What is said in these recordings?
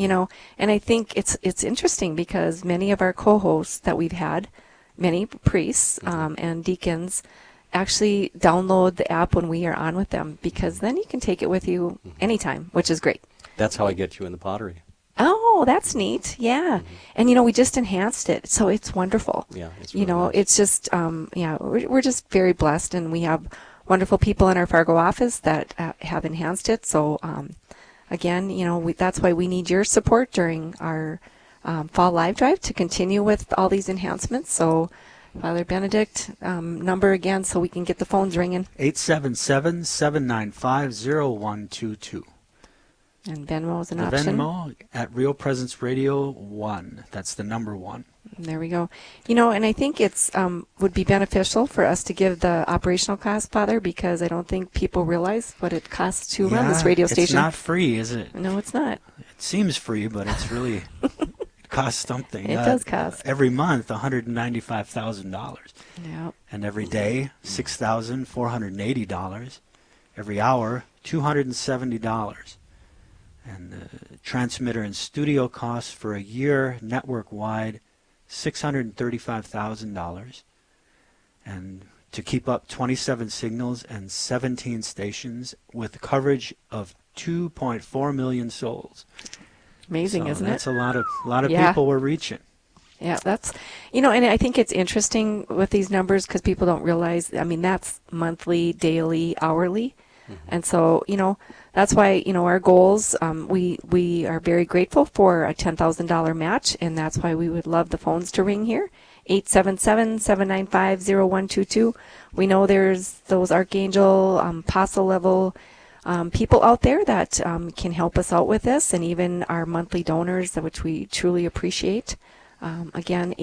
And I think it's interesting because many of our co-hosts that we've had, many priests and deacons, actually download the app when we are on with them, because then you can take it with you anytime, which is great. That's how I get you in the pottery. Oh, that's neat. Yeah. And, we just enhanced it. So it's wonderful. Yeah, it's really nice. It's just, we're just very blessed, and we have wonderful people in our Fargo office that have enhanced it. So, again, that's why we need your support during our fall live drive to continue with all these enhancements. So, Father Benedict, number again so we can get the phones ringing. 877-795-0122. And Venmo is an option. Venmo at Real Presence Radio 1. That's the number 1. There we go. And I think it's would be beneficial for us to give the operational cost, Father, because I don't think people realize what it costs to run this radio station. It's not free, is it? No, it's not. It seems free, but it's really it costs something. It does cost. Every month, $195,000. Yeah. And every day, $6,480. Every hour, $270. And the transmitter and studio costs for a year, network-wide, $635,000. And to keep up 27 signals and 17 stations with coverage of 2.4 million souls. Amazing, isn't it? That's a lot of people we're reaching. Yeah, that's, and I think it's interesting with these numbers because people don't realize, that's monthly, daily, hourly. And so, that's why, our goals, we are very grateful for a $10,000 match, and that's why we would love the phones to ring here, 877-795-0122. We know there's those Archangel, Apostle level people out there that can help us out with this, and even our monthly donors, which we truly appreciate. Again,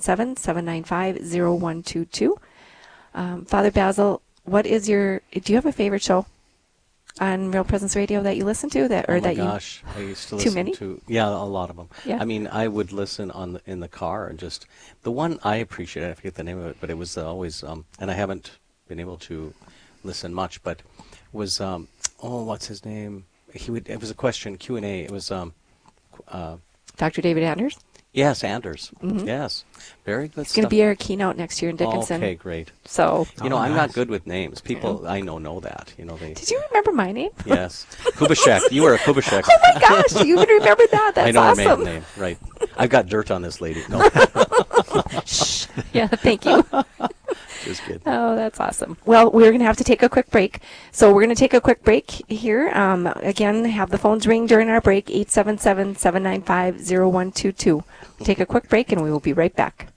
877-795-0122. Father Basil, do you have a favorite show on Real Presence Radio that you listen to? Gosh, I used to listen to a lot of them. Yeah. I would listen in the car, and just the one I appreciated, I forget the name of it, but it was always, and I haven't been able to listen much, but was, what's his name? It was a question, Q&A. It was, Dr. David Anders? Yes, Anders. Yes. Very good stuff. It's going to be our keynote next year in Dickinson. Okay, great. So, I'm not good with names. People I know that. Did you remember my name? Yes. Kubishek. You were a Kubishek. Oh my gosh, you even remember that. That's I know awesome. her maiden name. Right. I've got dirt on this lady. No. Shh. Yeah, thank you. Just kidding. Oh, that's awesome. Well, we're going to have to take a quick break. So we're going to take a quick break here. Again, have the phones ring during our break, 877-795-0122. We'll take a quick break, and we will be right back.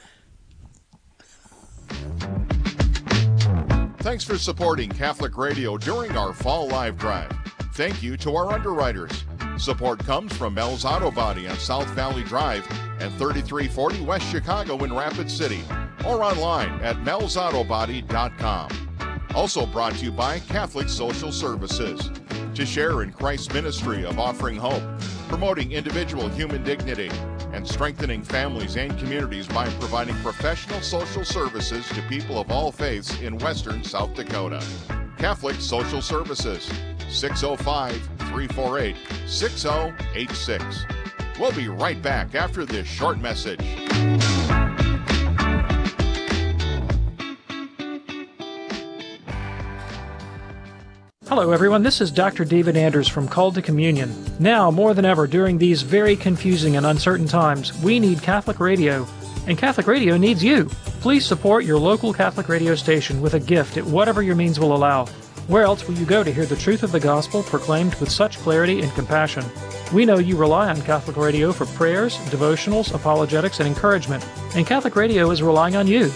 Thanks for supporting Catholic Radio during our Fall Live Drive. Thank you to our underwriters. Support comes from Mel's Auto Body on South Valley Drive and 3340 West Chicago in Rapid City, or online at melsautobody.com. Also brought to you by Catholic Social Services, to share in Christ's ministry of offering hope, promoting individual human dignity, and strengthening families and communities by providing professional social services to people of all faiths in western South Dakota. Catholic Social Services, 605-348-6086. We'll be right back after this short message. Hello everyone, this is Dr. David Anders from Called to Communion. Now, more than ever, during these very confusing and uncertain times, we need Catholic radio, and Catholic radio needs you. Please support your local Catholic radio station with a gift at whatever your means will allow. Where else will you go to hear the truth of the gospel proclaimed with such clarity and compassion? We know you rely on Catholic radio for prayers, devotionals, apologetics, and encouragement, and Catholic radio is relying on you.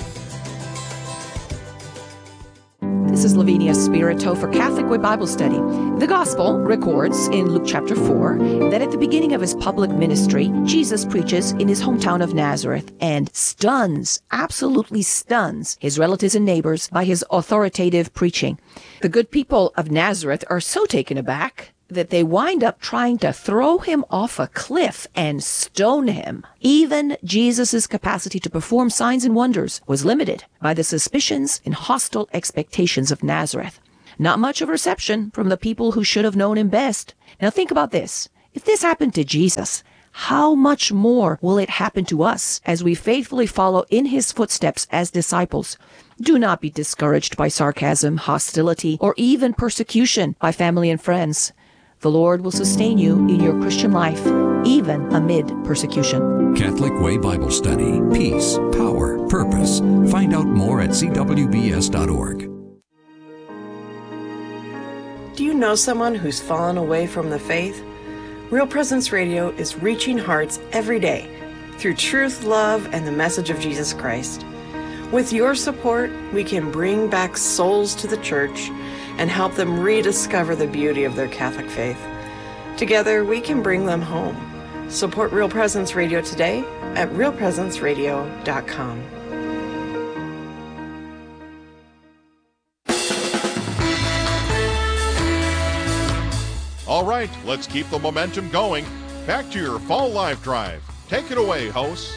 This is Lavinia Spirito for Catholic Way Bible Study. The Gospel records in Luke chapter 4 that at the beginning of his public ministry, Jesus preaches in his hometown of Nazareth and absolutely stuns his relatives and neighbors by his authoritative preaching. The good people of Nazareth are so taken aback that they wind up trying to throw him off a cliff and stone him. Even Jesus' capacity to perform signs and wonders was limited by the suspicions and hostile expectations of Nazareth. Not much of reception from the people who should have known him best. Now think about this. If this happened to Jesus, how much more will it happen to us as we faithfully follow in his footsteps as disciples? Do not be discouraged by sarcasm, hostility, or even persecution by family and friends. The Lord will sustain you in your Christian life, even amid persecution. Catholic Way Bible Study. Peace, power, purpose. Find out more at cwbs.org. Do you know someone who's fallen away from the faith? Real Presence Radio is reaching hearts every day through truth, love, and the message of Jesus Christ. With your support, we can bring back souls to the church and help them rediscover the beauty of their Catholic faith. Together, we can bring them home. Support Real Presence Radio today at realpresenceradio.com. All right, let's keep the momentum going. Back to your Fall Live Drive. Take it away, hosts.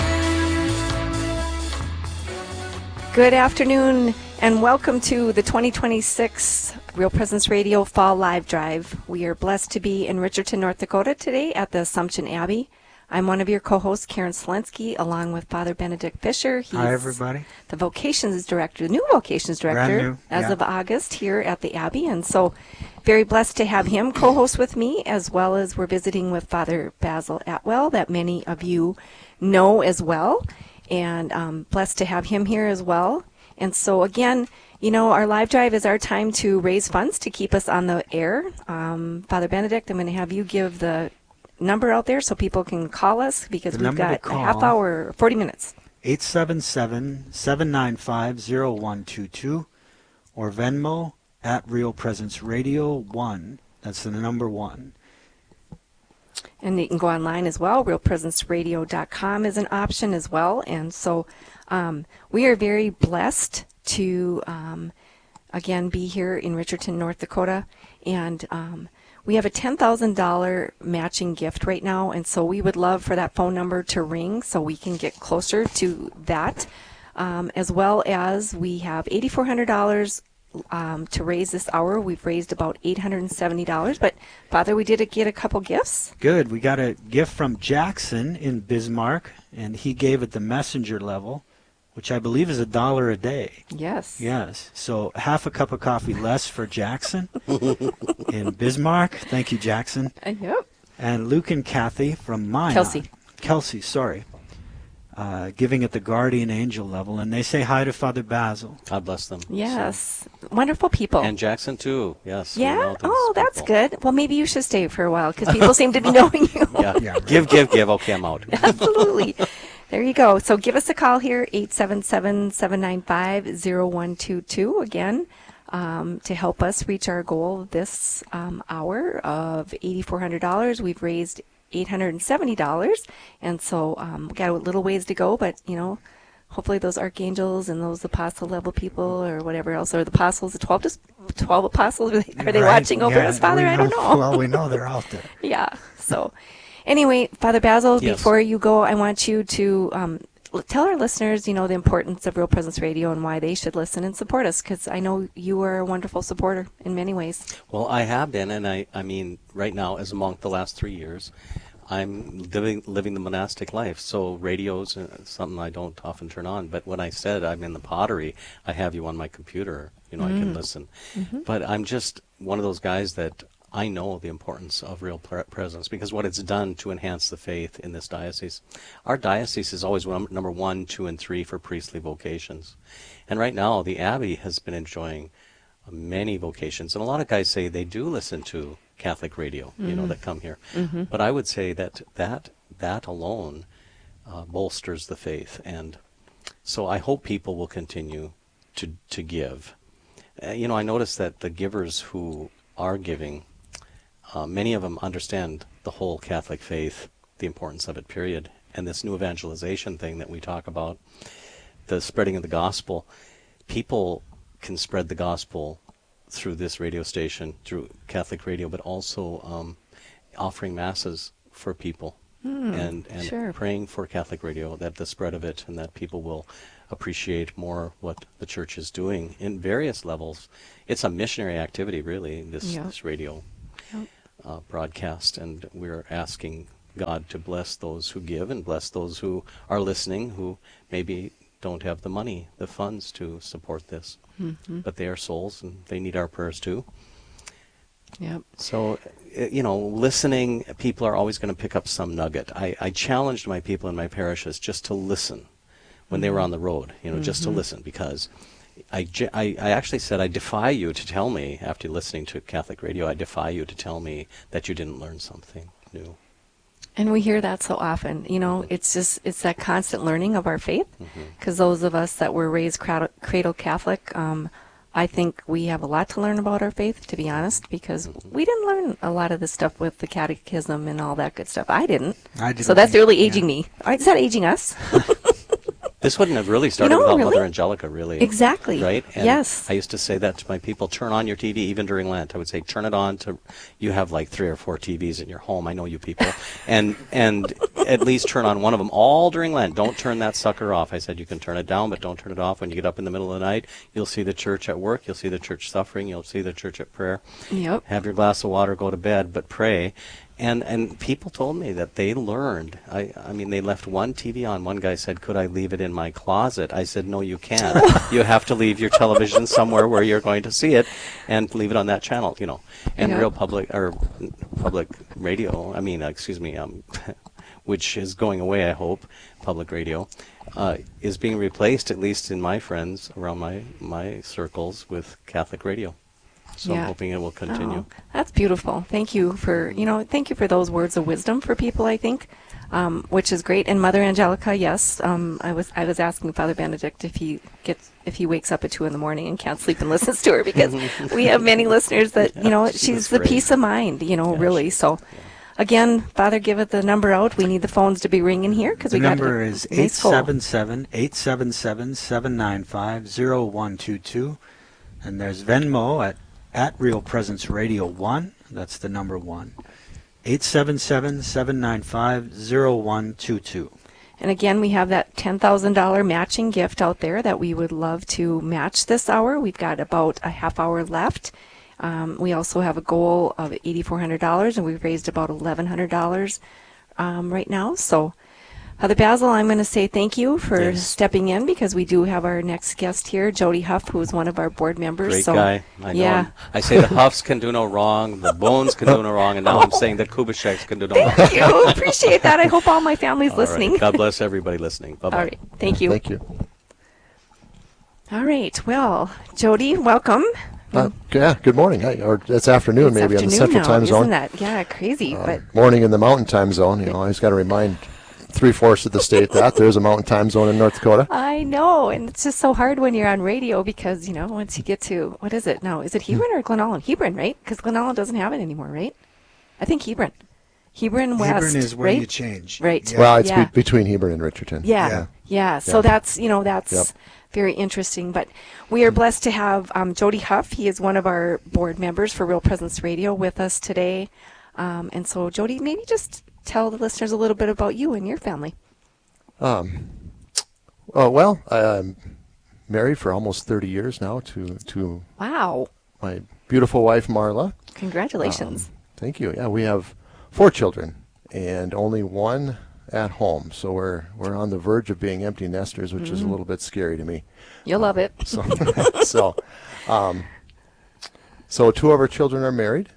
Good afternoon and welcome to the 2026 Real Presence Radio Fall Live Drive. We are blessed to be in Richardson, North Dakota today at the Assumption Abbey. I'm one of your co-hosts, Karen Selensky, along with Father Benedict Fisher. He's Hi, everybody. the Vocations Director, the new Vocations Director Brand new, as yeah. of August here at the Abbey. And so very blessed to have him co-host with me, as well as we're visiting with Father Basil Atwell, that many of you know as well. And blessed to have him here as well. And so again, you know, our live drive is our time to raise funds to keep us on the air. Father Benedict, I'm going to have you give the number out there so people can call us, because we've got a half hour, 40 minutes. 877-795-0122 or Venmo at Real Presence Radio 1. That's the number 1. And you can go online as well. RealPresenceRadio.com is an option as well. And so we are very blessed to, again, be here in Richardson, North Dakota. And we have a $10,000 matching gift right now. And so we would love for that phone number to ring so we can get closer to that. As well as we have $8,400 to raise this hour. We've raised about $870. But, Father, we did get a couple gifts. Good. We got a gift from Jackson in Bismarck, and he gave it the messenger level, which I believe is $1 a day. Yes. Yes. So half a cup of coffee less for Jackson in Bismarck. Thank you, Jackson. Yep. And Luke and Kathy from Maya. Kelsey, sorry. Giving at the guardian angel level. And they say hi to Father Basil. God bless them. Yes. So. Wonderful people. And Jackson, too. Yes. Yeah? Oh, that's good. Well, maybe you should stay for a while because people seem to be knowing you. Yeah. Give. Okay, I'm out. Absolutely. There you go. So give us a call here, 877-795-0122, again, to help us reach our goal this hour of $8,400. We've raised $870, and so we've got a little ways to go, but, you know, hopefully those archangels and those apostle level people or whatever else, or the apostles, the 12 apostles, are they watching over us, Father? I don't know. Well, we know they're out there. Yeah, so... Anyway, Father Basil, yes. Before you go, I want you to tell our listeners, you know, the importance of Real Presence Radio and why they should listen and support us, because I know you are a wonderful supporter in many ways. Well, I have been, and I mean, right now, as a monk the last 3 years, I'm living the monastic life. So radio's something I don't often turn on. But when I said I'm in the pottery, I have you on my computer. You know, I can listen. Mm-hmm. But I'm just one of those guys that I know the importance of Real Presence, because what it's done to enhance the faith in this diocese. Our diocese is always number 1, 2, and 3 for priestly vocations. And right now, the Abbey has been enjoying many vocations. And a lot of guys say they do listen to Catholic radio, you know, that come here. Mm-hmm. But I would say that alone bolsters the faith. And so I hope people will continue to give. You know, I noticed that the givers who are giving, many of them understand the whole Catholic faith, the importance of it, period. And this new evangelization thing that we talk about, the spreading of the gospel, people can spread the gospel through this radio station, through Catholic radio, but also offering masses for people and sure. praying for Catholic radio, that the spread of it and that people will appreciate more what the church is doing in various levels. It's a missionary activity, really, this radio. Yep. broadcast, and we're asking God to bless those who give and bless those who are listening who maybe don't have the money, the funds to support this. But they are souls, and they need our prayers too. Yep. So, listening, people are always going to pick up some nugget. I challenged my people in my parishes just to listen when they were on the road, just to listen, because I actually said, I defy you to tell me, after listening to Catholic radio, I defy you to tell me that you didn't learn something new. And we hear that so often. It's that constant learning of our faith, because those of us that were raised cradle Catholic, I think we have a lot to learn about our faith, to be honest, because we didn't learn a lot of this stuff with the catechism and all that good stuff. I didn't. So that's really aging me. Is that aging us? This wouldn't have really started without Mother Angelica, really. Exactly. Right? And yes. I used to say that to my people, turn on your TV, even during Lent. I would say, turn it on you have like 3 or 4 TVs in your home. I know you people. and at least turn on one of them all during Lent. Don't turn that sucker off. I said, you can turn it down, but don't turn it off. When you get up in the middle of the night, you'll see the church at work. You'll see the church suffering. You'll see the church at prayer. Yep. Have your glass of water, go to bed, but pray. And people told me that they learned. I mean, they left one TV on. One guy said, could I leave it in my closet? I said, no, you can't. You have to leave your television somewhere where you're going to see it and leave it on that channel, And real public radio, which is going away, I hope, public radio, is being replaced, at least in my friends around my circles, with Catholic radio. So I'm hoping it will continue. Oh, that's beautiful. Thank you for those words of wisdom for people, I think, which is great. And Mother Angelica, yes, I was asking Father Benedict if he wakes up at 2 a.m. and can't sleep and listens to her, because we have many listeners that she's the peace of mind, really. So. Again, Father, give it the number out. We need the phones to be ringing here, because we got the number is 877-875-0122, and there's Venmo at Real Presence Radio 1. That's the number 1. 877-795-0122. And again, we have that $10,000 matching gift out there that we would love to match this hour. We've got about a half hour left. We also have a goal of $8,400, and we've raised about $1,100 right now. So, Father Basil, I'm going to say thank you for stepping in, because we do have our next guest here, Jody Huff, who is one of our board members. Great guy. I know him. I say the Huffs can do no wrong, the Bones can do no wrong, and now I'm saying the Kubitscheks can do no wrong. Thank you. Appreciate that. I hope all my family's listening. Right. God bless everybody listening. Bye-bye. All right. Thank you. Thank you. All right. Well, Jody, welcome. Good morning. Or it's afternoon, maybe, on the Central Time Zone. Isn't that crazy? But morning in the Mountain Time Zone. I always got to remind 3/4 of the state that there's a Mountain Time Zone in North Dakota. I know, and it's just so hard when you're on radio, because once you get to, what is it now? Is it Hebron or Glenallen? Hebron, right? Because Glenallen doesn't have it anymore, right? I think Hebron West. Hebron is where right? you change. Right. Yeah. Well, it's between Hebron and Richardson. Yeah. So that's very interesting. But we are blessed to have Jody Huff. He is one of our board members for Real Presence Radio with us today. And so, Jody, maybe just tell the listeners a little bit about you and your family. Well, I'm married for almost 30 years now to wow, my beautiful wife, Marla. Congratulations. Thank you. Yeah, we have 4 children and only one at home, so we're on the verge of being empty nesters, which is a little bit scary to me. You'll love it. So 2 of our children are married,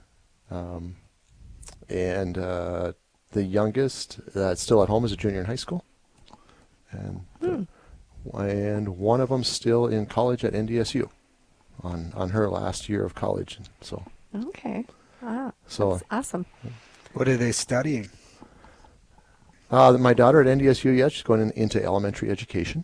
and the youngest that's still at home is a junior in high school, and one of them still in college at NDSU on her last year of college. So okay, wow, so that's awesome. What are they studying? My daughter at NDSU, she's going into elementary education.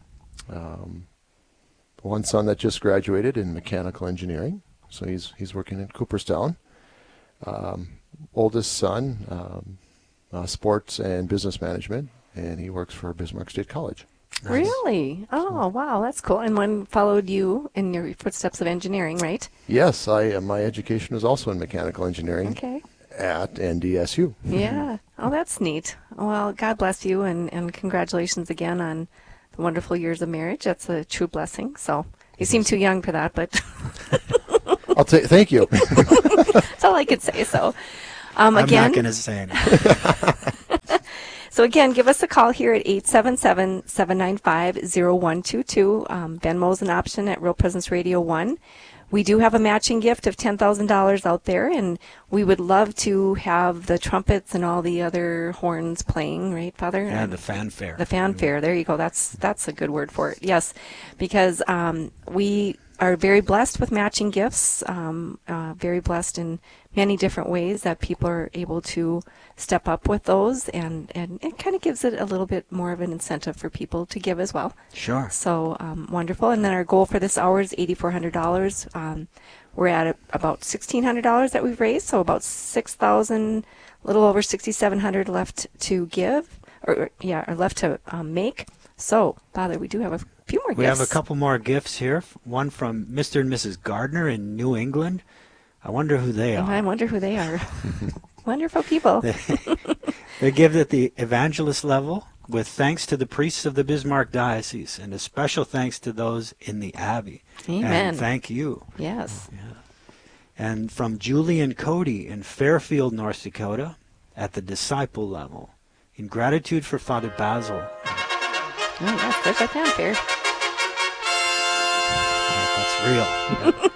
One son that just graduated in mechanical engineering, so he's working in Cooperstown. Oldest son, sports and business management, and he works for Bismarck State College. Nice. Really? Oh, wow, that's cool. And one followed you in your footsteps of engineering, right? Yes, my education was also in mechanical engineering. Okay. At NDSU. Yeah. Oh, that's neat. Well, God bless you, and congratulations again on the wonderful years of marriage. That's a true blessing. So you seem too young for that, but thank you. That's all I could say. So, I'm Again, not going to say anything. so again, give us a call here at 877-795-0122. Venmo's an option at Real Presence Radio 1. We do have a matching gift of $10,000 out there, and we would love to have the trumpets and all the other horns playing, right, Father? Yeah, the fanfare. The fanfare. There you go. That's a good word for it. Yes, because we are very blessed with matching gifts, very blessed in many different ways that people are able to step up with those, and it kind of gives it a little bit more of an incentive for people to give as well. Sure. So wonderful. And then our goal for this hour is $8,400. We're at about $1,600 that we've raised, so about $6,000, a little over $6,700 left to give, or left to make. So, Father, we do have a few more gifts. We have a couple more gifts here. One from Mr. and Mrs. Gardner in New England. I wonder who they are. I wonder who they are. Wonderful people. They give at the evangelist level with thanks to the priests of the Bismarck Diocese and a special thanks to those in the Abbey. Amen. And thank you. Yes. Yeah. And from Julie and Cody in Fairfield, North Dakota at the disciple level in gratitude for Father Basil. Oh, yes, there's that fanfare. Yeah, that's real.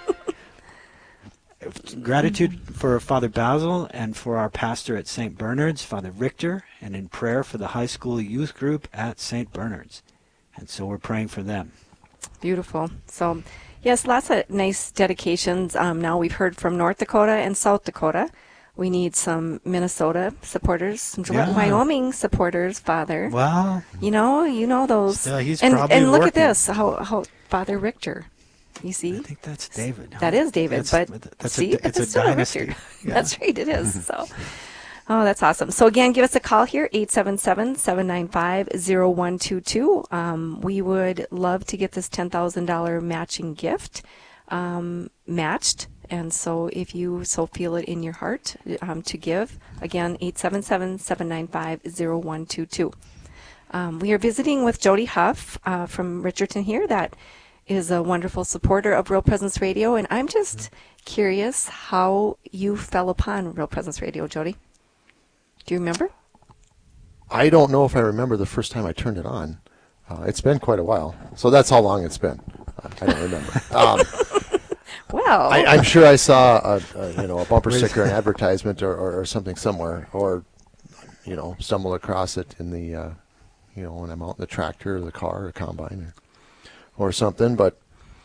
Gratitude for Father Basil and for our pastor at St. Bernard's, Father Richter, and in prayer for the high school youth group at St. Bernard's. And so we're praying for them. Beautiful. So, yes, lots of nice dedications. Now we've heard from North Dakota and South Dakota. We need some Minnesota supporters, some Wyoming supporters, Father. Well, you know those. He's and probably look working. at this, how Father Richter. You see? I think that's David. Huh? That is David, that's see, it's a still dynasty. Richard. Yeah. That's right, it is. So, oh, that's awesome. So again, give us a call here, 877-795-0122. We would love to get this $10,000 matching gift matched. And so if you so feel it in your heart to give, again, 877-795-0122. We are visiting with Jody Huff from Richardson here that is a wonderful supporter of Real Presence Radio. And I'm just curious how you fell upon Real Presence Radio, Jody. Do you remember? I don't know if I remember the first time I turned it on. It's been quite a while. So that's how long it's been. I don't remember. Well, I'm sure I saw a bumper sticker, an advertisement, or something somewhere, or stumbled across it in the when I'm out in the tractor or the car or combine or something. But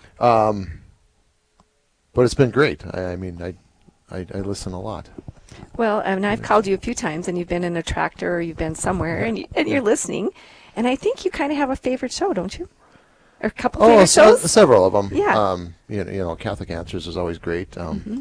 it's been great. I listen a lot. Well, and I've called you a few times, and you've been in a tractor or you've been somewhere, and you're listening. And I think you kind of have a favorite show, don't you? Or a couple favorite shows? Several of them. Yeah. Catholic Answers is always great.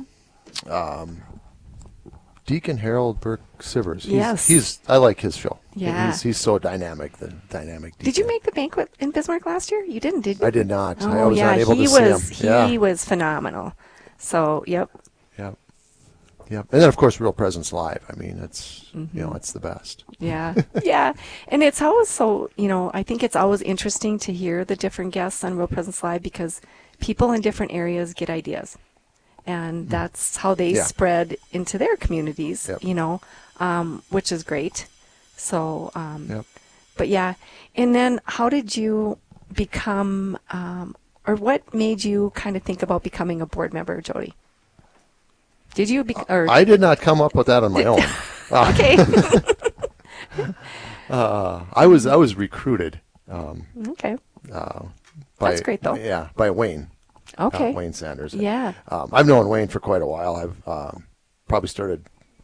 Deacon Harold Burke Sivers. Yes. I like his show. Yeah. He's so dynamic, the dynamic deacon. Did you make the banquet in Bismarck last year? You didn't, did you? I did not. Oh, I was not able to see him. He was phenomenal. So, yep. Yep. And then, of course, Real Presence Live. I mean, it's, it's the best. Yeah. Yeah. And it's always so, I think it's always interesting to hear the different guests on Real Presence Live because people in different areas get ideas. And that's how they spread into their communities, which is great. So, but yeah. And then how did you become, or what made you kind of think about becoming a board member, Jody? Did you? I did not come up with that on my own. Okay. I was recruited. Okay. That's great, though. Yeah, by Wayne. Okay. Wayne Sanders. Yeah. I've known Wayne for quite a while. I've probably started,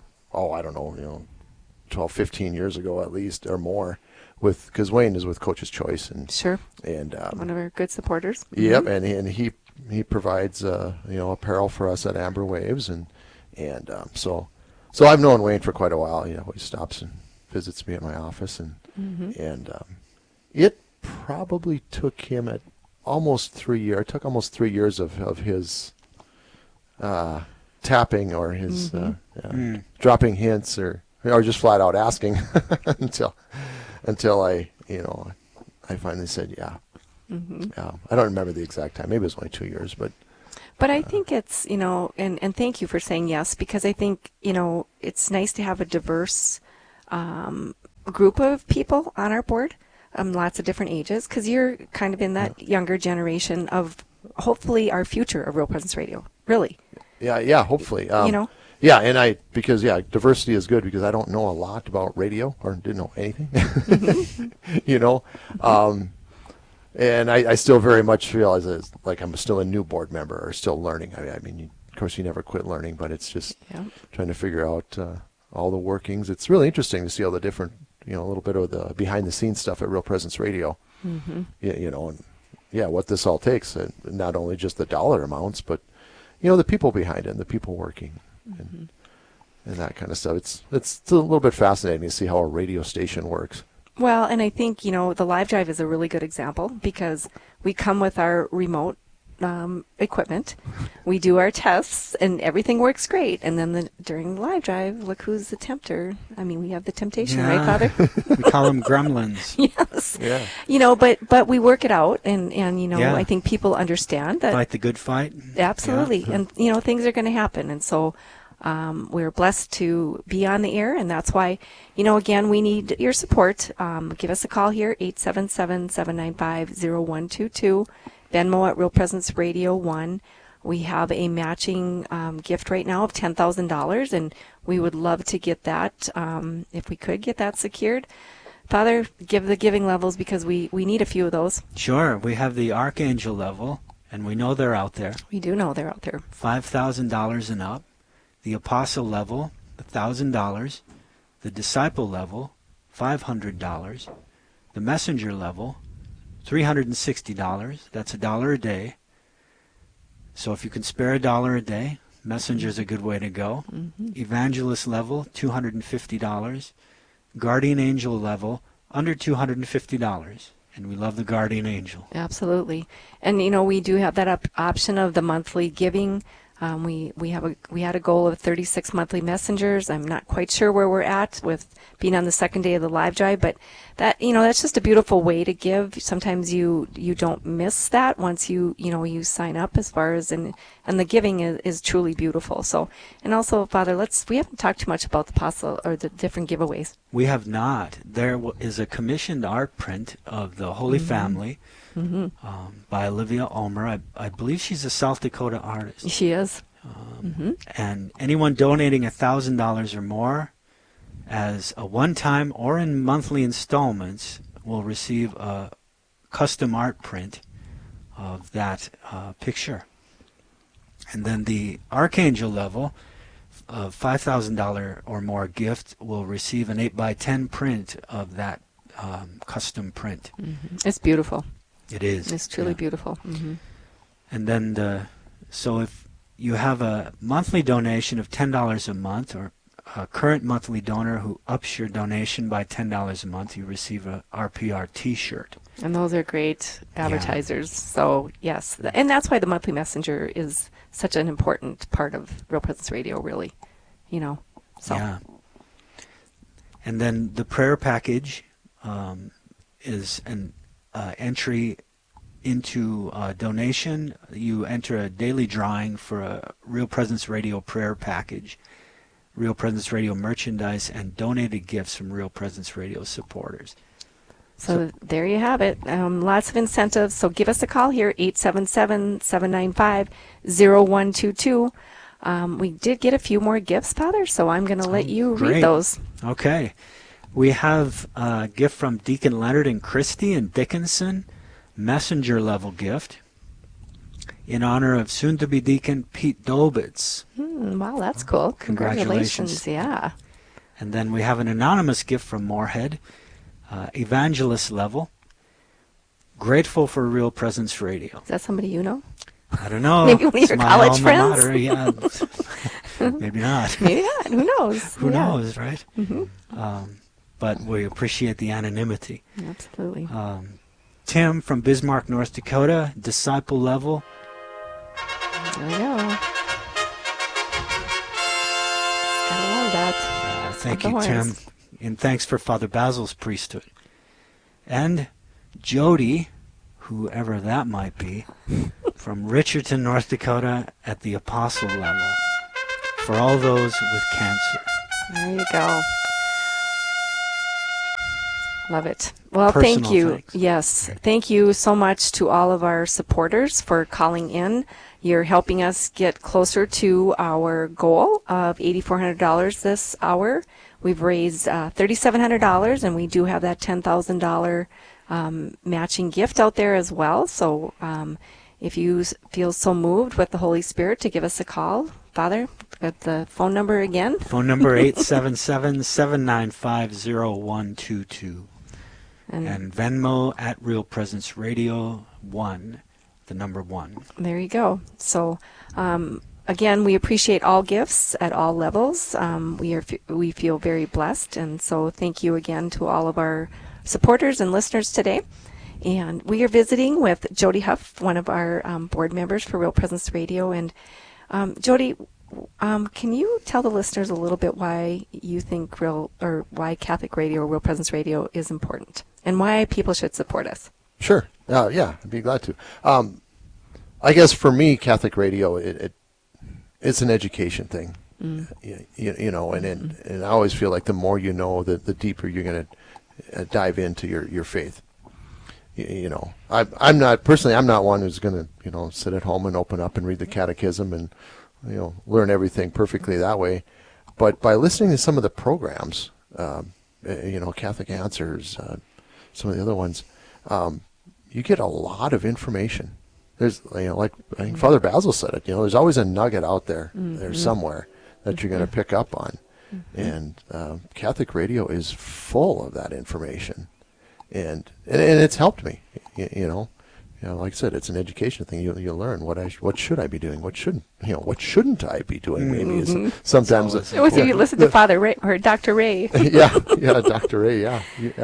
12, 15 years ago at least or more, because Wayne is with Coach's Choice and sure. And one of our good supporters. Yep, mm-hmm. and he provides apparel for us at Amber Waves and so I've known Wayne for quite a while. He stops and visits me at my office and it probably took him at almost 3 years. It took almost 3 years of his tapping or his dropping hints or just flat out asking until I finally said yeah. I don't remember the exact time. Maybe it was only 2 years, but But I think it's, and thank you for saying yes, because I think, it's nice to have a diverse group of people on our board, lots of different ages, because you're kind of in that younger generation of hopefully our future of Real Presence Radio, really. Yeah, hopefully. Yeah, and because diversity is good, because I don't know a lot about radio, or didn't know anything, and I still very much feel as like I'm still a new board member, or still learning. I mean, of course, you never quit learning, but it's just trying to figure out all the workings. It's really interesting to see all the different, a little bit of the behind-the-scenes stuff at Real Presence Radio, and what this all takes, and not only just the dollar amounts, but the people behind it, and the people working, and that kind of stuff. It's a little bit fascinating to see how a radio station works. Well, and I think, the Live Drive is a really good example, because we come with our remote equipment. We do our tests, and everything works great. And then during the Live Drive, look who's the tempter. I mean, we have the temptation, right, Father? We call them gremlins. Yes. Yeah. But we work it out, and I think people understand that. Fight the good fight. Absolutely. Yeah. And, things are going to happen. And so we're blessed to be on the air, and that's why, again, we need your support. Give us a call here, 877-795-0122, Venmo at Real Presence Radio 1. We have a matching gift right now of $10,000, and we would love to get that, if we could get that secured. Father, give the giving levels, because we need a few of those. Sure. We have the Archangel level, and we know they're out there. We do know they're out there. $5,000 and up. The Apostle level, $1,000. The Disciple level, $500. The Messenger level, $360. That's $1 a day. So if you can spare $1 a day, Messenger's a good way to go. Evangelist level, $250. Guardian Angel level, under $250. And we love the Guardian Angel. Absolutely. And, we do have that option of the monthly giving. We had a goal of 36 monthly messengers. I'm not quite sure where we're at with being on the second day of the Live Drive, but that that's just a beautiful way to give. Sometimes you don't miss that once you sign up, as far as and the giving is truly beautiful. So, and also, Father, we haven't talked too much about the apostle or the different giveaways. We have not. There is a commissioned art print of the Holy Family. By Olivia Ulmer. I believe she's a South Dakota artist. She is. And anyone donating $1,000 or more as a one-time or in monthly installments will receive a custom art print of that picture. And then the Archangel level of $5,000 or more gift will receive an 8x10 print of that custom print. It's beautiful. It is. It's truly beautiful. And then so if you have a monthly donation of $10 a month, or a current monthly donor who ups your donation by $10 a month, you receive a RPR T-shirt. And those are great advertisers. So, yes. And that's why the monthly messenger is such an important part of Real Presence Radio, really. So. Yeah. And then the prayer package is an entry into donation. You enter a daily drawing for a Real Presence Radio prayer package, Real Presence Radio merchandise, and donated gifts from Real Presence Radio supporters. So there you have it. Lots of incentives. So give us a call here, 877-795-0122. We did get a few more gifts, Father, so I'm going to let you read those. Okay. We have a gift from Deacon Leonard and Christy in Dickinson, messenger level gift, in honor of soon-to-be Deacon Pete Dobitz. Wow, that's cool. Congratulations. Yeah. And then we have an anonymous gift from Moorhead, evangelist level, grateful for Real Presence Radio. Is that somebody you know? I don't know. Maybe one of your college friends? Mater, yeah. Maybe not. Maybe not. Who knows? Who knows, right? But we appreciate the anonymity. Absolutely. Tim from Bismarck, North Dakota, disciple level. There we go. Gotta love that. Thank you, Tim. And thanks for Father Basil's priesthood. And Jody, whoever that might be, from Richardson, North Dakota, at the apostle level, for all those with cancer. There you go. Love it. Well, Personal thank you. thanks. Yes. Thank you so much to all of our supporters for calling in. You're helping us get closer to our goal of $8,400 this hour. We've raised $3,700, and we do have that $10,000 matching gift out there as well. So if you feel so moved with the Holy Spirit to give us a call, Father, at the phone number again. Phone number 877-795-0122. And Venmo at Real Presence Radio 1, the number 1. There you go. So, again, we appreciate all gifts at all levels. We feel very blessed, and so thank you again to all of our supporters and listeners today. And we are visiting with Jody Huff, one of our board members for Real Presence Radio. And Jody, can you tell the listeners a little bit why you think why Catholic Radio or Real Presence Radio is important, and why people should support us? Sure. Yeah, I'd be glad to. I guess for me, Catholic Radio, it's an education thing. You know, and I always feel like the more you know, the deeper you're going to dive into your faith. You know, I'm not one who's going to, sit at home and open up and read the catechism and, learn everything perfectly that way. But by listening to some of the programs, Catholic Answers, some of the other ones, you get a lot of information. There's, like I think Father Basil said it, there's always a nugget out there, there's somewhere that you're going to pick up on. And Catholic Radio is full of that information. And it's helped me, like I said, it's an education thing. You learn what should I be doing, what shouldn't I be doing? Maybe is sometimes. You listen to Father Ray or Dr. Ray. yeah, Dr. Ray. Yeah.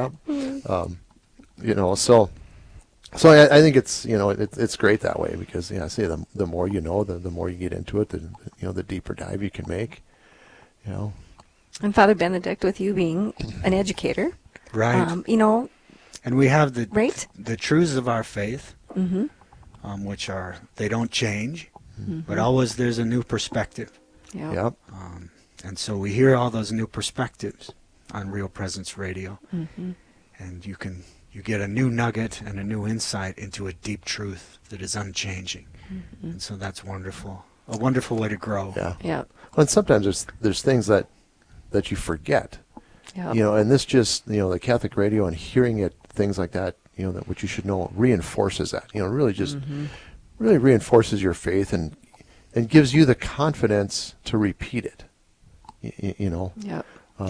So I think it's it's great that way because I say the more you know, the more you get into it, the deeper dive you can make. And Father Benedict, with you being an educator, right? And we have the truths of our faith, which they don't change, but always there's a new perspective. Yep. And so we hear all those new perspectives on Real Presence Radio, and you get a new nugget and a new insight into a deep truth that is unchanging, and so that's wonderful. A wonderful way to grow. Yeah. Well, and sometimes there's things that you forget. Yep. And this just, the Catholic Radio and hearing it, things like that, that what you should know reinforces that, really just really reinforces your faith and gives you the confidence to repeat it. Yep.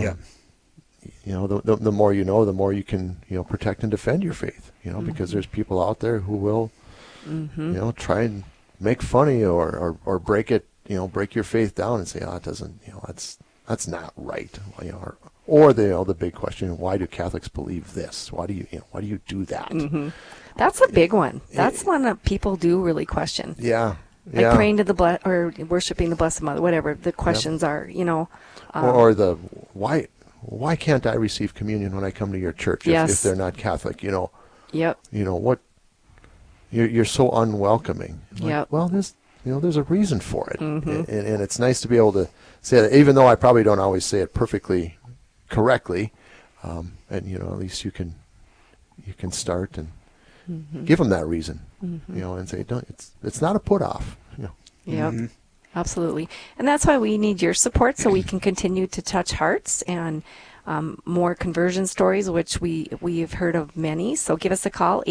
The more you know, the more you can, protect and defend your faith, because there's people out there who will, try and make fun of you or break it, break your faith down and say, it doesn't, that's not right. Or the big question: why do Catholics believe this? Why do you do that? That's a big one. That's one that people do really question. Yeah. Like praying to or worshiping the Blessed Mother, whatever the questions are. Or the why can't I receive communion when I come to your church if they're not Catholic? Yep. What? You're so unwelcoming. Yep. Well, there's a reason for it, and it's nice to be able to say that, even though I probably don't always say it perfectly correctly, and at least you can start and give them that reason, and say, it's not a put off. Yep. Absolutely. And that's why we need your support so we can continue to touch hearts and more conversion stories, which we've heard of many. So give us a call,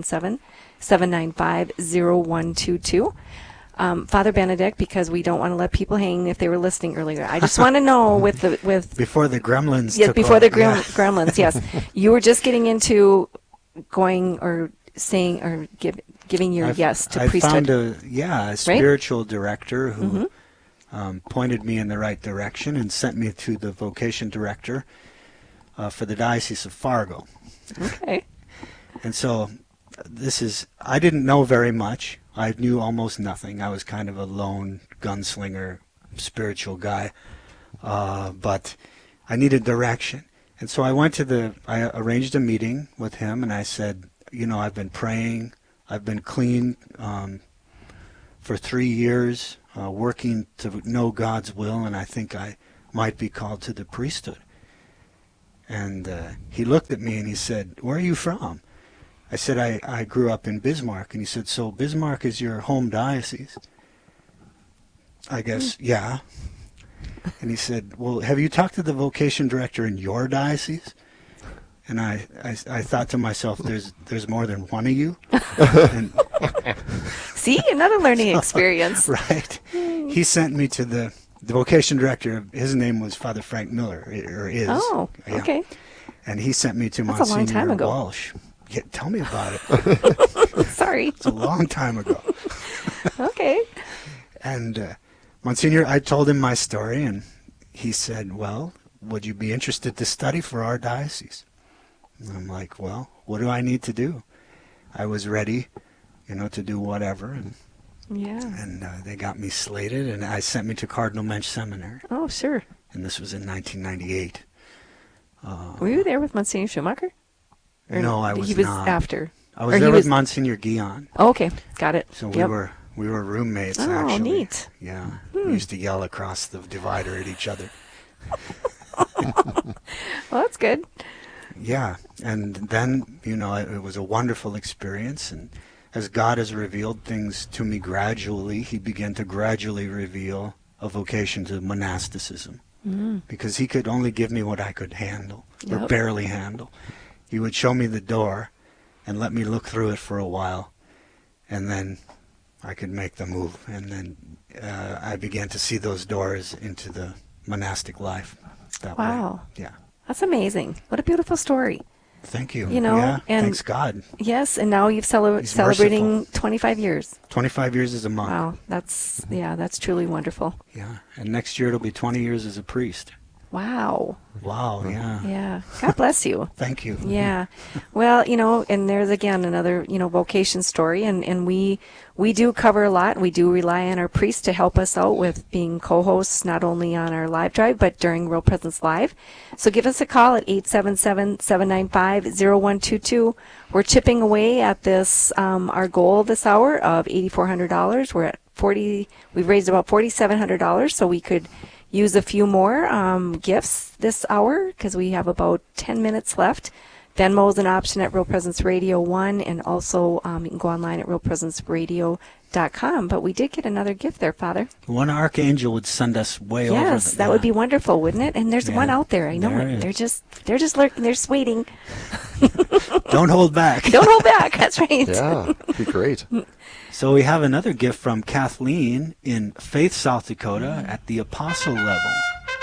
877-795-0122. Father Benedict, because we don't want to let people hang if they were listening earlier. I just want to know with before the gremlins. Yes, before the gremlins. Yes, you were just getting into going or saying or giving your yes to priesthood. I found a spiritual director who pointed me in the right direction and sent me to the vocation director for the Diocese of Fargo. Okay. And so I didn't know very much. I knew almost nothing. I was kind of a lone gunslinger, spiritual guy, but I needed direction. And so I arranged a meeting with him, and I said, I've been praying, I've been clean for 3 years working to know God's will, and I think I might be called to the priesthood. And he looked at me and he said, "Where are you from?" I said, I grew up in Bismarck. And he said, "So Bismarck is your home diocese?" I guess, yeah. And he said, "Well, have you talked to the vocation director in your diocese?" And I thought to myself, there's more than one of you. And See, another learning experience. right. He sent me to the vocation director. His name was Father Frank Miller, or is. Oh, Yeah. okay. And he sent me to That's a long Monsignor time ago. Walsh. Yeah, tell me about it. Sorry. It's a long time ago. Okay. And Monsignor, I told him my story, and he said, "Well, would you be interested to study for our diocese?" And I'm like, "Well, what do I need to do?" I was ready, to do whatever, and Yeah. they got me slated, and I sent me to Cardinal Mensch Seminary, Oh, sure. and this was in 1998. Were you there with Monsignor Schumacher? Or No, I was He was not. after. I Or was he there was- with Monsignor Guillon, Oh, okay. Got it. so Yep. we were roommates. Oh, actually. neat. Yeah, we used to yell across the divider at each other. Well, that's good. Yeah, and then, it was a wonderful experience, and as God has revealed things to me gradually, he began to gradually reveal a vocation to monasticism, because he could only give me what I could handle, or Yep. barely handle. He would show me the door and let me look through it for a while, and then I could make the move, and then I began to see those doors into the monastic life that way. Wow. Yeah. That's amazing. What a beautiful story. Thank you. And thanks God. Yes, and now you've He's celebrating 25 years. 25 years as a monk. Wow, that's truly wonderful. Yeah, and next year it'll be 20 years as a priest. Wow. Wow, yeah. Yeah. God bless you. Thank you. Yeah. Well, and there's again another, vocation story, and we do cover a lot. We do rely on our priests to help us out with being co-hosts not only on our live drive but during Real Presence Live. So give us a call at 877-795-0122. We're chipping away at this our goal this hour of $8,400. We're at we've raised about $4,700, so we could use a few more gifts this hour because we have about 10 minutes left. Venmo is an option at Real Presence Radio 1, and also you can go online at realpresenceradio.com. But we did get another gift there, Father. One archangel would send us way over. Yes, that would be wonderful, wouldn't it? And there's Yeah, one out there. I know there it. is. They're just lurking. They're just waiting. Don't hold back. Don't hold back. That's right. Yeah, be great. So we have another gift from Kathleen in Faith, South Dakota at the apostle level.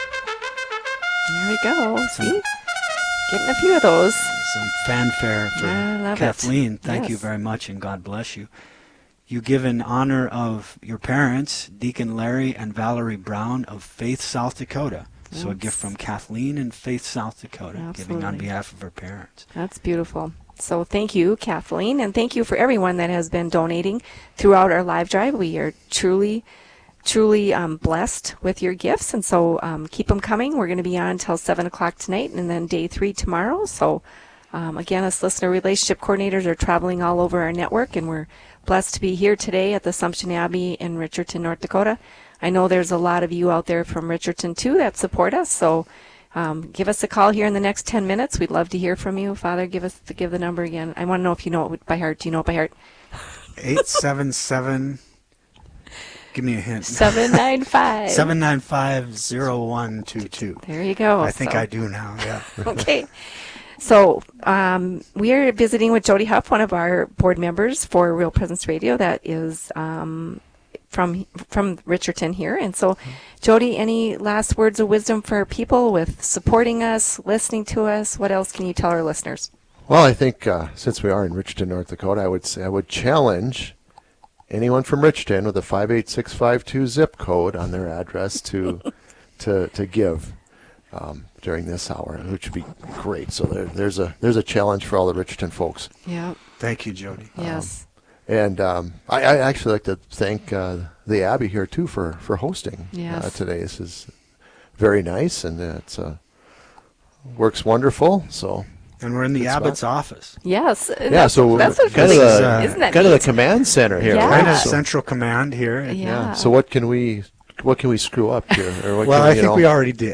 There we go. See? Getting a few of those. Some fanfare for I love it. Kathleen. Thank you Yes. very much, and God bless you. You give in honor of your parents, Deacon Larry and Valerie Brown of Faith, South Dakota. So a gift from Kathleen in Faith, South Dakota, giving on Absolutely. behalf of her parents. That's beautiful. So thank you, Kathleen, and thank you for everyone that has been donating throughout our live drive. We are truly blessed with your gifts, and so keep them coming. We're going to be on until 7 o'clock tonight, and then day 3 tomorrow. So again, us listener relationship coordinators are traveling all over our network, and we're blessed to be here today at the Assumption Abbey in Richardson, North Dakota. I know there's a lot of you out there from Richardson, too, that support us, so give us a call here in the next 10 minutes. We'd love to hear from you. Father, give the number again. I want to know if you know it by heart. Do you know it by heart? 877. Give me a hint. 795. 795-0122. There you go. I think So- I do now, yeah. Okay. So we are visiting with Jody Huff, one of our board members for Real Presence Radio that is from Richardson here. And so, Jody, any last words of wisdom for our people with supporting us, listening to us? What else can you tell our listeners? Well, I think since we are in Richardson, North Dakota, I would challenge anyone from Richardson with a 58652 zip code on their address to give during this hour, which would be great. So there's a challenge for all the Richardson folks. Yeah. Thank you, Jody. Yes. And I actually like to thank the Abbey here too for hosting today. This is very nice, and it works wonderful. So And we're in the Good Abbott's spot. office. Yes. Yeah, so that's what kind of really, the isn't that kind of the neat? command center here. Yeah. Right? Kind of So- central command here. Yeah. So what can we screw up here? Or what Well, can, I think we already did.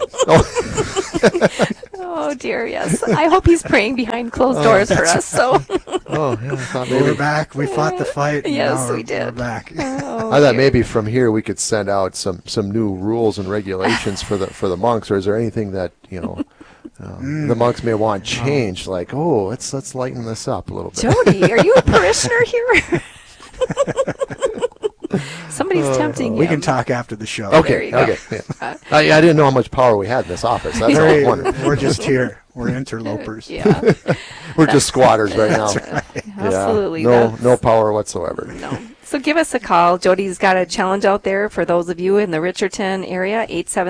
Oh dear, yes. I hope he's praying behind closed doors for us. So. Oh, yeah. I thought We're maybe, back. We fought the fight. And Yes, now we we're did. back. Oh, I thought dear. maybe from here we could send out some new rules and regulations for the monks. Or is there anything that the monks may want changed? Like, let's lighten this up a little bit. Jody, are you a parishioner here? Somebody's tempting you. We can talk after the show. There Okay. you go. Okay. Yeah. I didn't know how much power we had in this office. That's all I was wondering. We're just here. We're interlopers. Yeah, We're just squatters right now. absolutely. Yeah. No power whatsoever. No. So give us a call. Jody's got a challenge out there for those of you in the Richardson area,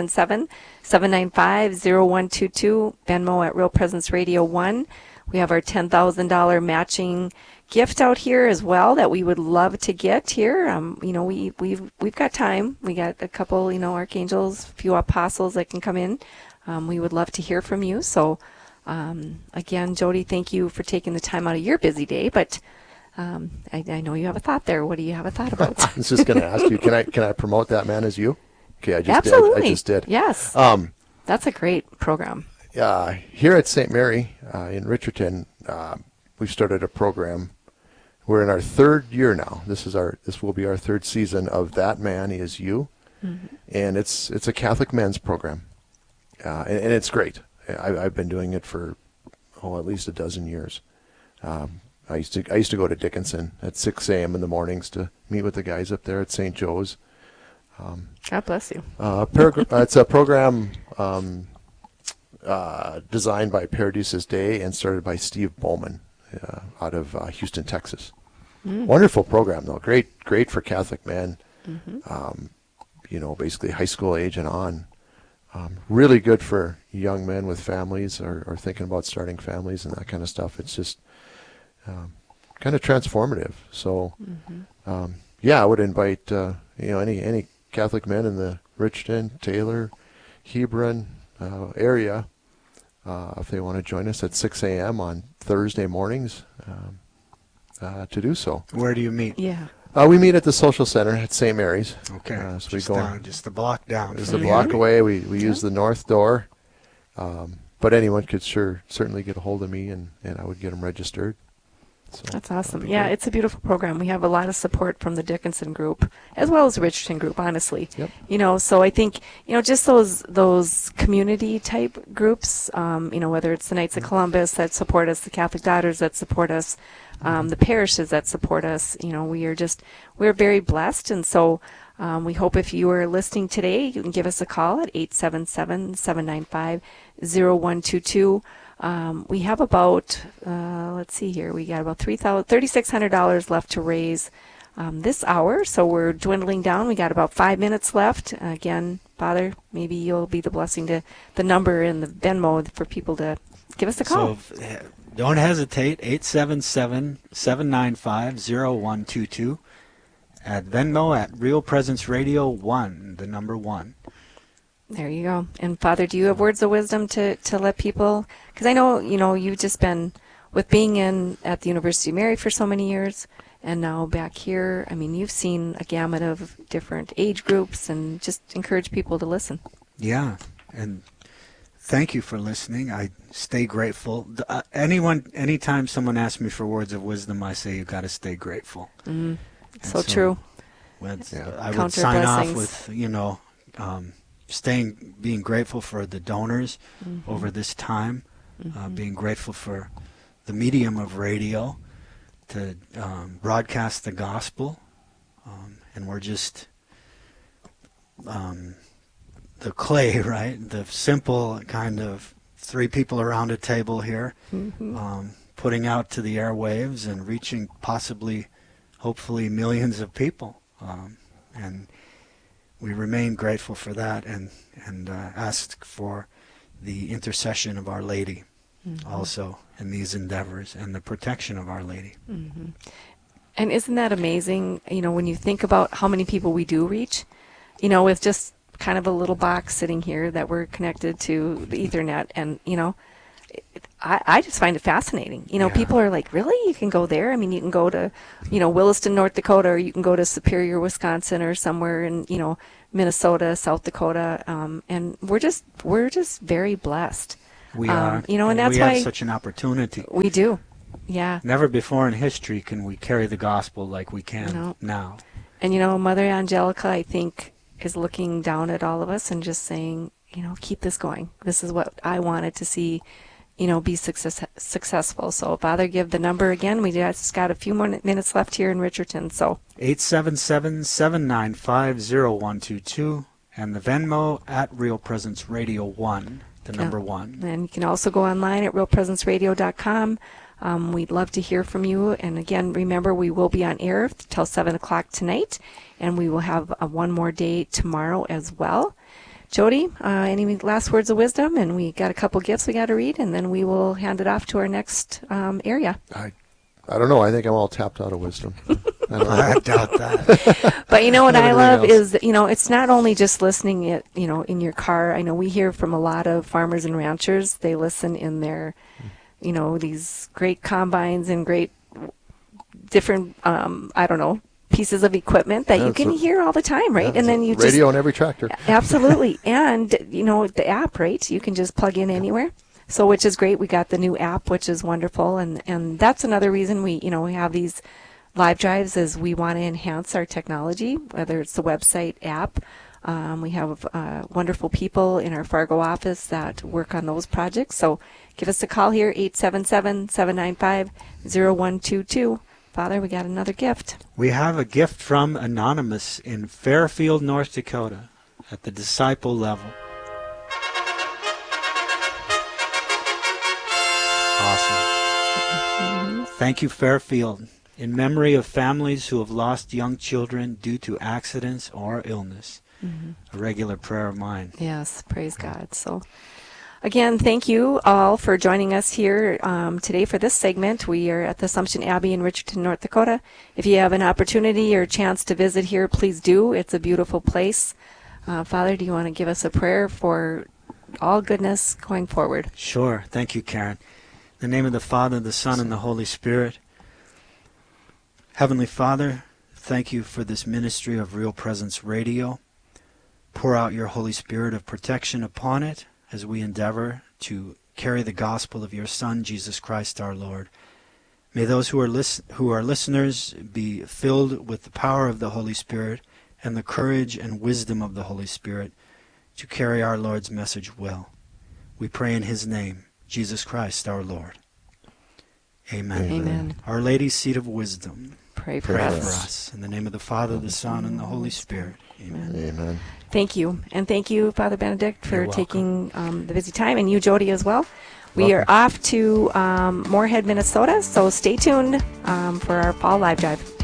877-795-0122, Venmo at Real Presence Radio 1. We have our $10,000 matching gift out here as well that we would love to get here. We've got time. We got a couple, archangels, a few apostles that can come in. We would love to hear from you. So, again, Jody, thank you for taking the time out of your busy day. But I know you have a thought there. What do you have a thought about? I was just going to ask you, can I promote that man as you? Okay, I just Absolutely. did. I just did. Yes. That's a great program. Here at St. Mary in Richardson, we've started a program. We're in our third year now. This will be our third season of That Man Is You, and it's a Catholic men's program, and it's great. I've been doing it for at least a dozen years. I used to go to Dickinson at 6 a.m. in the mornings to meet with the guys up there at St. Joe's. God bless you. It's a program designed by Paradisus Day and started by Steve Bowman out of Houston, Texas. Wonderful program, though. Great for Catholic men. Basically high school age and on. Really good for young men with families or thinking about starting families and that kind of stuff. It's just kind of transformative. So, I would invite any Catholic men in the Richardson, Taylor, Hebron area if they want to join us at 6 a.m. on Thursday mornings to do so. Where do you meet? Yeah. We meet at the Social Center at St. Mary's. Okay. So we Just go down, just a block down. Just a block away. We use the north door. But anyone could certainly get a hold of me, and I would get them registered. So That's awesome. that'd be Yeah, great. it's a beautiful program. We have a lot of support from the Dickinson group as well as the Richardson group, honestly. Yep. So I think, just those community type groups, whether it's the Knights of Columbus that support us, the Catholic Daughters that support us, the parishes that support us, we're very blessed. And so we hope if you are listening today, you can give us a call at 877-795-0122. We have about, let's see here, we got about $3,600 left to raise this hour, so we're dwindling down. We got about 5 minutes left. Again, Father, maybe you'll be the blessing to the number in the Venmo for people to give us a call. So don't hesitate, 877-795-0122 at Venmo at Real Presence Radio 1, the number 1. There you go. And Father, do you have words of wisdom to let people, because I know, you've just been with being at the University of Mary for so many years and now back here. I mean, you've seen a gamut of different age groups, and just encourage people to listen. Yeah, and thank you for listening. I stay grateful. Anytime someone asks me for words of wisdom, I say you've got to stay grateful. So true. I Count would your sign off blessings. with, being grateful for the donors over this time, being grateful for the medium of radio to broadcast the gospel, and we're just the clay, right? The simple kind of three people around a table here, putting out to the airwaves and reaching possibly, hopefully, millions of people, and we remain grateful for that, and ask for the intercession of Our Lady also in these endeavors, and the protection of Our Lady. And isn't that amazing, when you think about how many people we do reach, with just kind of a little box sitting here that we're connected to the Ethernet, and, I just find it fascinating. You know, Yeah. people are like, really? You can go there? I mean, you can go to, Williston, North Dakota, or you can go to Superior, Wisconsin, or somewhere in, Minnesota, South Dakota. And we're just very blessed. We are. And that's we why have such an opportunity. we do. Yeah. Never before in history can we carry the gospel like we can No. now. And, Mother Angelica, I think, is looking down at all of us and just saying, keep this going. This is what I wanted to see, be successful. So, Father, give the number again. We just got a few more minutes left here in Richardson. So 877-795-0122 and the Venmo at Real Presence Radio 1, the number 1. And you can also go online at realpresenceradio.com. We'd love to hear from you. And again, remember, we will be on air till 7 o'clock tonight, and we will have one more day tomorrow as well. Jody, any last words of wisdom? And we got a couple gifts we got to read, and then we will hand it off to our next area. I don't know. I think I'm all tapped out of wisdom. I doubt that. But what I Everything love else. is that, it's not only just listening it, in your car. I know we hear from a lot of farmers and ranchers. They listen in their, these great combines and great different, pieces of equipment that Yeah, you can hear all the time, right? Yeah, And then you radio on every tractor. Absolutely. And, the app, right? You can just plug in anywhere. So, which is great. We got the new app, which is wonderful. And that's another reason we have these live drives, is we want to enhance our technology, whether it's the website, app. We have wonderful people in our Fargo office that work on those projects. So give us a call here, 877-795-0122. Father, we got another gift. We have a gift from Anonymous in Fairfield, North Dakota, at the disciple level. Awesome. Thank you, Fairfield. In memory of families who have lost young children due to accidents or illness. A regular prayer of mine. Yes, praise God. So, again, thank you all for joining us here today for this segment. We are at the Assumption Abbey in Richardson, North Dakota. If you have an opportunity or chance to visit here, please do. It's a beautiful place. Father, do you want to give us a prayer for all goodness going forward? Sure. Thank you, Karen. In the name of the Father, the Son, and the Holy Spirit. Heavenly Father, thank you for this ministry of Real Presence Radio. Pour out your Holy Spirit of protection upon it as we endeavor to carry the gospel of your Son, Jesus Christ our Lord. May those who are listeners be filled with the power of the Holy Spirit and the courage and wisdom of the Holy Spirit to carry our Lord's message well. We pray in his name, Jesus Christ our Lord. Amen. Amen. Our Lady's seat of wisdom. Pray for Pray us. for us. In the name of the Father, the Son, and the Holy Spirit. Amen. Amen. Thank you. And thank you, Father Benedict, for You're welcome. taking the busy time, and you, Jody, as well. We Welcome. are off to Moorhead, Minnesota, so stay tuned for our fall live drive.